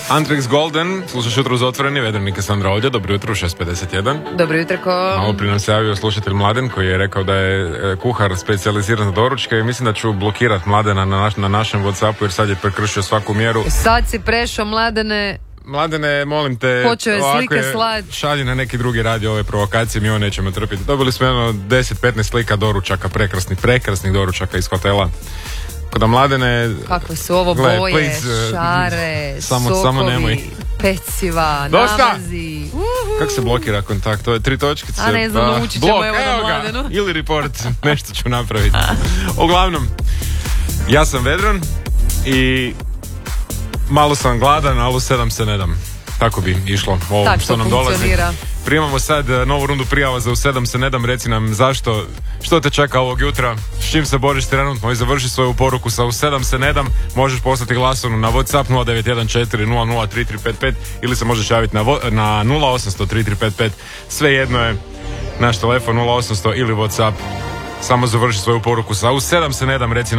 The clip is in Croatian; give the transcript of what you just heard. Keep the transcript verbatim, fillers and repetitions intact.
Antrix Golden, slušaš jutro uz otvoreni, Vedrnik je Sandra ovdje, dobro jutro u šest pedeset jedan. Dobro jutro ko... Malo prije nam se javio slušatelj Mladen koji je rekao da je kuhar specijaliziran za doručke i mislim da ću blokirat Mladena na, naš, na našem Whatsappu jer sad je prekršio svaku mjeru. Sad si prešao, Mladene... Mladene, molim te, počeo je slike slad. Šalji na neki drugi radio ove provokacije, mi ovo nećemo trpiti. Dobili smo jedno deset petnaest slika doručaka, prekrasnih, prekrasnih doručaka iz hotela. Kada Mladene... Kakve su ovo gle, boje, please, šare, samo, sokovi, samo nemoj. peciva, Dosta! namazi. Kako se blokira kontakt? To je tri točkice. A ne znam, pa, naučit ćemo blok, evo na Mladenu. Ili report, nešto ću napraviti. Uglavnom, ja sam Vedran i malo sam gladan, ali u sedam se ne dam. Tako bi išlo ovo tak što nam dolazi. Primamo sad novu rundu prijava za u sedam se ne dam. Reci nam zašto, što te čeka ovog jutra, s čim se boriš trenutno i završi svoju poruku sa u sedam se ne dam. Možeš poslati glasovnu na Whatsapp nula devet jedan četiri nula nula tri tri pet pet ili se možeš javiti na, vo, na nula osam sto tri tri pet pet. Sve jedno je naš telefon nula osam sto ili Whatsapp. Samo završi svoju poruku sa u sedam se ne dam. Reci nam